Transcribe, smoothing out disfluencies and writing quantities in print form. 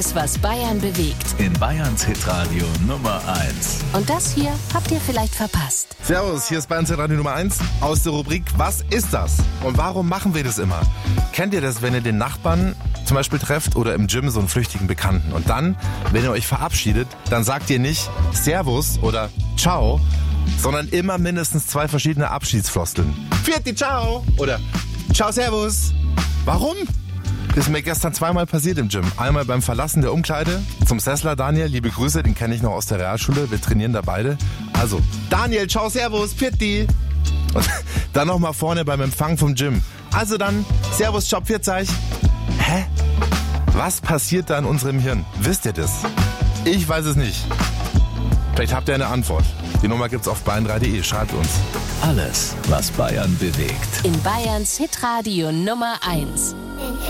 Alles, was Bayern bewegt. In Bayerns Hitradio Nummer 1. Und das hier habt ihr vielleicht verpasst. Servus, hier ist Bayerns Hitradio Nummer 1 aus der Rubrik Was ist das? Und warum machen wir das immer? Kennt ihr das, wenn ihr den Nachbarn zum Beispiel trefft oder im Gym so einen flüchtigen Bekannten? Und dann, wenn ihr euch verabschiedet, dann sagt ihr nicht Servus oder Ciao, sondern immer mindestens 2 verschiedene Abschiedsfloskeln. Vierte Ciao oder Ciao Servus. Warum? Das ist mir gestern 2-mal passiert im Gym. Einmal beim Verlassen der Umkleide zum Sessler Daniel. Liebe Grüße, den kenne ich noch aus der Realschule. Wir trainieren da beide. Also, Daniel, ciao, servus, Pitti. Und dann nochmal vorne beim Empfang vom Gym. Also dann, servus, ciao, Pfirzeich. Hä? Was passiert da in unserem Hirn? Wisst ihr das? Ich weiß es nicht. Vielleicht habt ihr eine Antwort. Die Nummer gibt's auf bayern3.de. Schreibt uns. Alles, was Bayern bewegt. In Bayerns Hitradio Nummer 1.